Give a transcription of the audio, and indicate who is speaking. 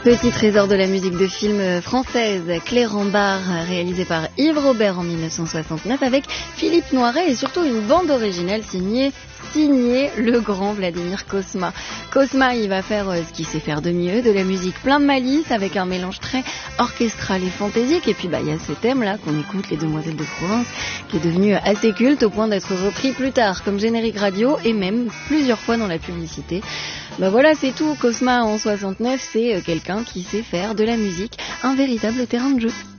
Speaker 1: Petit trésor de la musique de film française, Clé-Rambart, réalisé par Yves Robert en 1969 avec Philippe Noiret et surtout une bande originale signée le grand Vladimir Cosma. Cosma, il va faire ce qu'il sait faire de mieux, de la musique plein de malice avec un mélange très orchestral et fantaisique. Et puis il y a ce thème-là qu'on écoute, Les Demoiselles de Provence, qui est devenu assez culte au point d'être repris plus tard comme générique radio et même plusieurs fois dans la publicité. Voilà, c'est tout. Cosma en 69, c'est quelqu'un qui sait faire de la musique un véritable terrain de jeu.